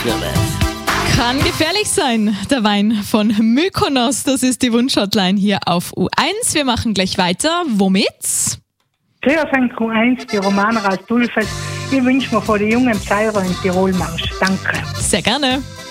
für was. Kann gefährlich sein, der Wein von Mykonos. Das ist die Wunschhotline hier auf U1. Wir machen gleich weiter. Womit? Zuerst an Q1, die Romana aus Dulfes. Ich wünsche mir vor den jungen Pfeiler in Tirol Marsch. Danke. Sehr gerne.